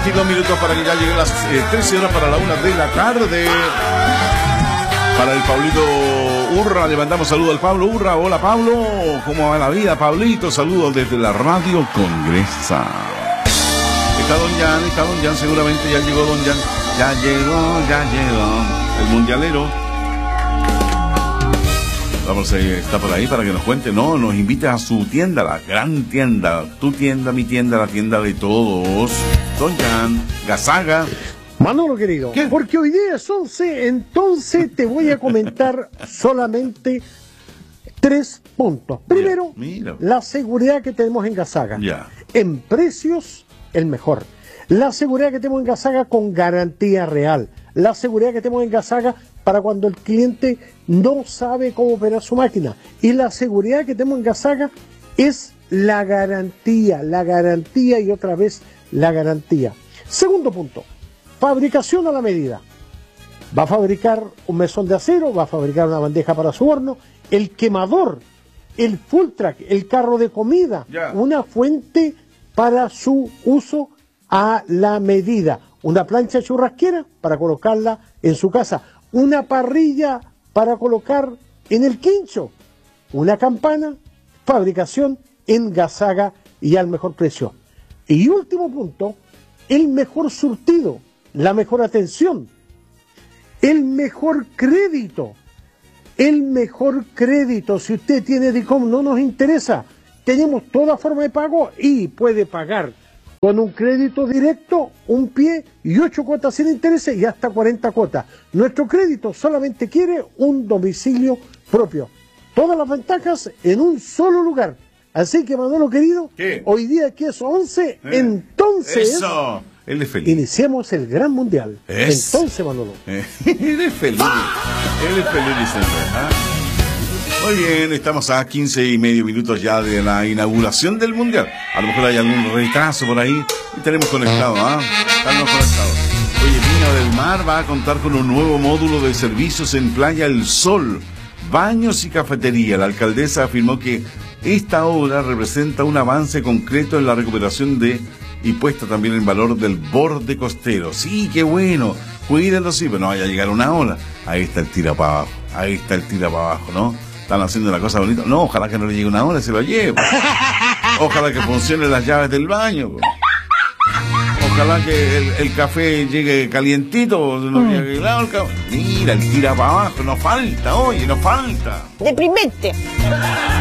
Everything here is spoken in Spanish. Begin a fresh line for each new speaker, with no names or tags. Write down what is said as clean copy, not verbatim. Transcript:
22 minutos para que ya lleguen las 13 horas para la 1 de la tarde. Para el Pablito Urra, le mandamos saludos al Pablo Urra. Hola Pablo, ¿cómo va la vida, Pablito? Saludos desde la Radio Congresa. Está Don Jan, seguramente ya llegó Don Jan. Ya llegó el mundialero. Vamos, está por ahí para que nos cuente, ¿no? Nos invite a su tienda, la gran tienda. Tu tienda, mi tienda, la tienda de todos. Don Jan, Gazaga.
Manolo querido,
¿qué?
Porque hoy día es 11, entonces te voy a comentar solamente 3 puntos. Primero,
mira.
La seguridad que tenemos en Gazaga.
Ya.
En precios, el mejor. La seguridad que tenemos en Gazaga con garantía real. La seguridad que tenemos en Gazaga para cuando el cliente no sabe cómo operar su máquina. Y la seguridad que tenemos en Gazaga es la garantía y otra vez la garantía. Segundo punto. Fabricación a la medida. Va a fabricar un mesón de acero, va a fabricar una bandeja para su horno, el quemador, el full track, el carro de comida, una fuente para su uso a la medida, una plancha churrasquera para colocarla en su casa, una parrilla para colocar en el quincho, una campana, fabricación en Gazaga y al mejor precio. Y último punto, el mejor surtido, la mejor atención, el mejor crédito. Si usted tiene DICOM, no nos interesa. Tenemos toda forma de pago y puede pagar con un crédito directo, un pie y 8 cuotas sin intereses y hasta 40 cuotas. Nuestro crédito solamente quiere un domicilio propio. Todas las ventajas en un solo lugar. Así que, Manolo querido,
¿qué?
Hoy día que es 11, entonces...
Eso. Él es feliz.
Iniciemos el gran mundial. Entonces, Manolo.
Él es feliz. Diciendo. Muy bien, estamos a 15 y medio minutos ya de la inauguración del mundial. A lo mejor hay algún retraso por ahí. Y tenemos conectado, Estamos conectados. Oye, Viña del Mar va a contar con un nuevo módulo de servicios en Playa El Sol, baños y cafetería. La alcaldesa afirmó que esta obra representa un avance concreto en la recuperación y puesta también en valor del borde costero. Sí, qué bueno. Cuídenlo, sí, pero no vaya a llegar una ola. Ahí está el tira para abajo. ¿No? Están haciendo la cosa bonita. No, ojalá que no le llegue una ola y se lo lleve. Ojalá que funcionen las llaves del baño. Ojalá que el café llegue calientito. No llegue helado el café. Mira, el tira para abajo. Nos falta. Deprimente.